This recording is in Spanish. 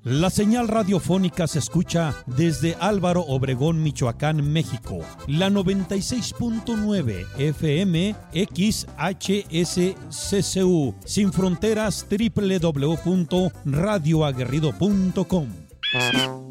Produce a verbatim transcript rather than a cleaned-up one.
La señal radiofónica se escucha desde Álvaro Obregón, Michoacán, México. La noventa y seis punto nueve F M X H S C C U. Sin fronteras, doble u doble u doble u punto radio aguerrido punto com.